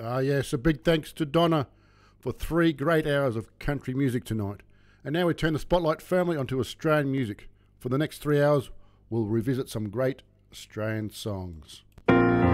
Ah, yes, a big thanks to Donna for 3 great hours of country music tonight. And now we turn the spotlight firmly onto Australian music. For the next 3 hours, we'll revisit some great Australian songs.